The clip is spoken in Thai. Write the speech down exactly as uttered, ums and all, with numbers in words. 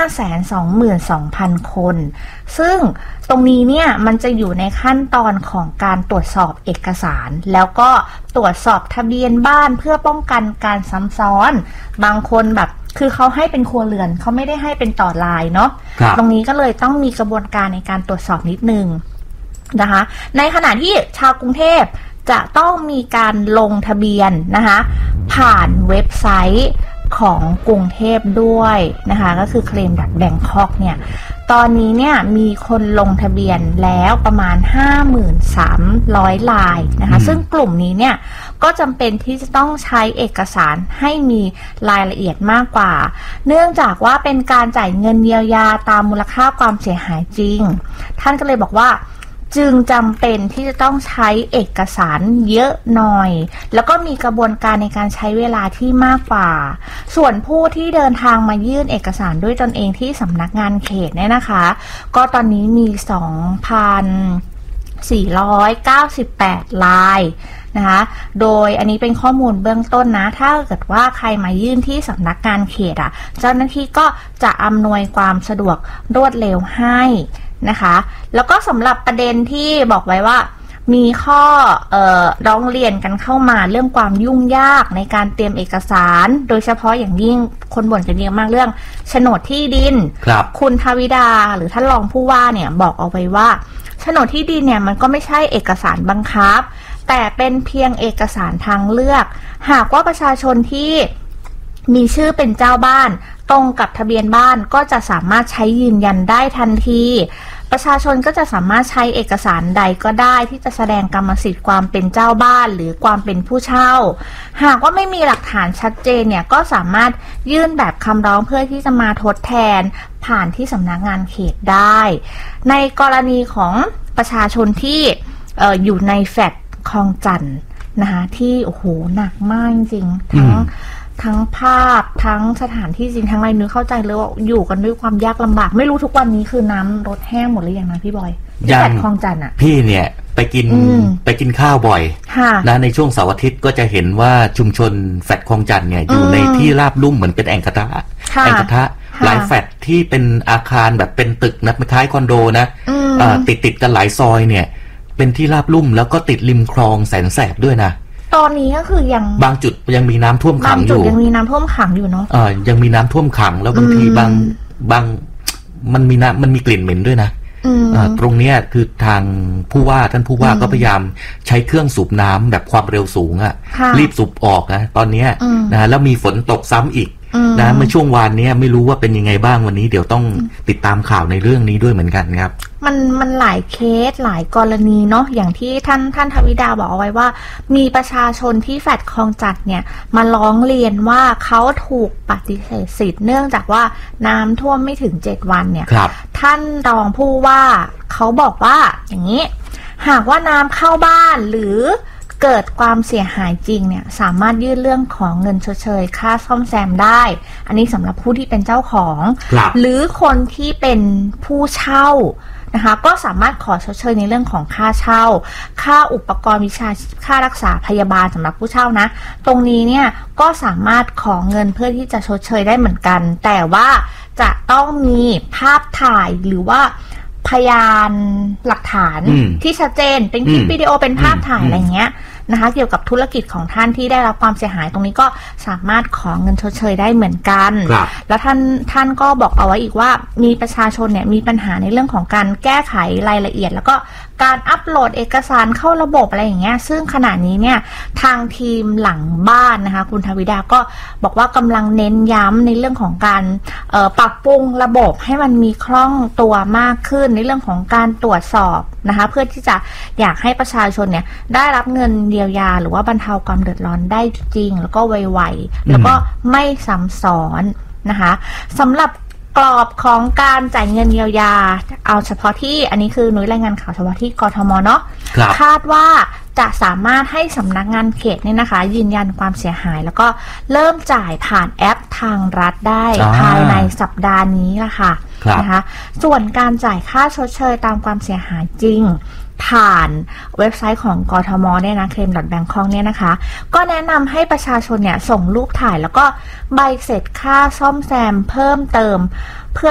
แสนสองหมื่นสองพัน คนซึ่งตรงนี้เนี่ยมันจะอยู่ในขั้นตอนของการตรวจสอบเอกสารแล้วก็ตรวจสอบทะเบียนบ้านเพื่อป้องกันการซ้ำซ้อนบางคนแบบคือเขาให้เป็นครัวเรือนเขาไม่ได้ให้เป็นต่อรายเนาะตรงนี้ก็เลยต้องมีกระบวนการในการตรวจสอบนิดนึงนะคะในขณะที่ชาวกรุงเทพจะต้องมีการลงทะเบียนนะคะผ่านเว็บไซต์ของกรุงเทพด้วยนะคะก็คือ เคลม ดอท แบงค็อก เนี่ยตอนนี้เนี่ยมีคนลงทะเบียนแล้วประมาณ ห้าหมื่นสามร้อย รายนะคะซึ่งกลุ่มนี้เนี่ยก็จำเป็นที่จะต้องใช้เอกสารให้มีรายละเอียดมากกว่าเนื่องจากว่าเป็นการจ่ายเงินเยียวยาตามมูลค่าความเสียหายจริงท่านก็เลยบอกว่าจึงจำเป็นที่จะต้องใช้เอกสารเยอะหน่อยแล้วก็มีกระบวนการในการใช้เวลาที่มากกว่าส่วนผู้ที่เดินทางมายื่นเอกสารด้วยตนเองที่สำนักงานเขตเนี่ยนะคะก็ตอนนี้มี สองพันสี่ร้อยเก้าสิบแปด รายนะคะโดยอันนี้เป็นข้อมูลเบื้องต้นนะถ้าเกิดว่าใครมายื่นที่สำนักงานเขตอ่ะเจ้าหน้าที่ก็จะอำนวยความสะดวกรวดเร็วให้นะคะแล้วก็สำหรับประเด็นที่บอกไว้ว่ามีข้อเอ่อร้องเรียนกันเข้ามาเรื่องความยุ่งยากในการเตรียมเอกสารโดยเฉพาะอย่างยิ่งคนบ่นกันเยอะมากเรื่องโฉนดที่ดินครับคุณทวิดาหรือท่านรองผู้ว่าเนี่ยบอกเอาไว้ว่าโฉนดที่ดินเนี่ยมันก็ไม่ใช่เอกสารบังคับแต่เป็นเพียงเอกสารทางเลือกหากว่าประชาชนที่มีชื่อเป็นเจ้าบ้านตรงกับทะเบียนบ้านก็จะสามารถใช้ยืนยันได้ทันทีประชาชนก็จะสามารถใช้เอกสารใดก็ได้ที่จะแสดงกรรมสิทธิ์ความเป็นเจ้าบ้านหรือความเป็นผู้เช่าหากว่าไม่มีหลักฐานชัดเจนเนี่ยก็สามารถยื่นแบบคำร้องเพื่อที่จะมาทดแทนผ่านที่สำนักงานเขตได้ในกรณีของประชาชนที่เอ่ออยู่ในแฟลตคลองจันทน์นะคะที่โอ้โหหนักมากจริงๆทั้งทั้งภาพทั้งสถานที่จริงทั้งอะไรนึกเข้าใจเลยว่าอยู่กันด้วยความยากลำบากไม่รู้ทุกวันนี้คือน้ำลดแห้งหมดหรือยังนะพี่บอยที่แฟลตคลองจันทน์อ่ะพี่เนี่ยไปกินไปกินข้าวบ่อยนะในช่วงเสาร์อาทิตย์ก็จะเห็นว่าชุมชนแฟลตคลองจันทน์เนี่ยอยู่ในที่ราบลุ่มเหมือนเป็นแอ่งกระทะแอ่งกระทะหลายแฟลตที่เป็นอาคารแบบเป็นตึกนะคล้ายคอนโดนะติดติดกันหลายซอยเนี่ยเป็นที่ราบลุ่มแล้วก็ติดริมคลองแสนแสบด้วยนะตอนนี้ก็คือยังบางจุดยังมีน้ำท่วมขังอยู่บางจุดยังมีน้ำท่วมขังอยู่เนาะอ่ายังมีน้ำท่วมขังแล้วบางทีบางบางมันมีน้ำมันมีกลิ่นเหม็นด้วยนะอ่าตรงเนี้ยคือทางผู้ว่าท่านผู้ว่าก็พยายามใช้เครื่องสูบน้ำแบบความเร็วสูงอ่ะรีบสูบออกนะตอนเนี้ยนะแล้วมีฝนตกซ้ำอีกนะเมื่อช่วงวานนี้ไม่รู้ว่าเป็นยังไงบ้างวันนี้เดี๋ยวต้องติดตามข่าวในเรื่องนี้ด้วยเหมือนกันครับมันมันหลายเคสหลายกรณีเนาะอย่างที่ท่านท่านทวิดาบอกเอาไว้ว่ามีประชาชนที่แฟลตคลองจันทน์เนี่ยมาร้องเรียนว่าเขาถูกปฏิเสธสิทธิ์เนื่องจากว่าน้ำท่วมไม่ถึงเจ็ดวันเนี่ยท่านรองผู้ว่าเขาบอกว่าอย่างนี้หากว่าน้ำเข้าบ้านหรือเกิดความเสียหายจริงเนี่ยสามารถยื่นเรื่องของเงินชดเชยค่าซ่อมแซมได้อันนี้สำหรับผู้ที่เป็นเจ้าของหรือคนที่เป็นผู้เช่านะคะก็สามารถขอชดเชยในเรื่องของค่าเช่าค่าอุปกรณ์วิชาค่ารักษาพยาบาลสำหรับผู้เช่านะตรงนี้เนี่ยก็สามารถขอเงินเพื่อที่จะชดเชยได้เหมือนกันแต่ว่าจะต้องมีภาพถ่ายหรือว่าพยานหลักฐานที่ชัดเจนเป็นคลิปวิดีโอเป็นภาพถ่ายอะไรเงี้ยนะคะเกี่ยวกับธุรกิจของท่านที่ได้รับความเสียหายตรงนี้ก็สามารถขอเงินชดเชยได้เหมือนกันแล้วท่านท่านก็บอกเอาไว้อีกว่ามีประชาชนเนี่ยมีปัญหาในเรื่องของการแก้ไขรายละเอียดแล้วก็การอัปโหลดเอกสารเข้าระบบอะไรอย่างเงี้ยซึ่งขณะนี้เนี่ยทางทีมหลังบ้านนะคะคุณทวิดาก็บอกว่ากำลังเน้นย้ำในเรื่องของการปรับปรุงระบบให้มันมีคล่องตัวมากขึ้นในเรื่องของการตรวจสอบนะคะเพื่อที่จะอยากให้ประชาชนเนี่ยได้รับเงินเยียวยาหรือว่าบรรเทาความเดือดร้อนได้จริงแล้วก็ไวๆแล้วก็ไม่ซ้ำซ้อนนะคะสำหรับกรอบของการจ่ายเงินเยียวยาเอาเฉพาะที่อันนี้คือหน่วยรายงานข่าวเฉพาะที่กทมเนาะคาดว่าจะสามารถให้สำนักงานเขตเนี่ยนะคะยืนยันความเสียหายแล้วก็เริ่มจ่ายผ่านแอปทางรัฐได้ภายในสัปดาห์นี้ละค่ะนะคะส่วนการจ่ายค่าชดเชยตามความเสียหายจริงผ่านเว็บไซต์ของกทมเนี่ยนะ เคลม ดอท แบงค็อก เนี่ยนะคะก็แนะนำให้ประชาชนเนี่ยส่งรูปถ่ายแล้วก็ใบเสร็จค่าซ่อมแซมเพิ่มเติม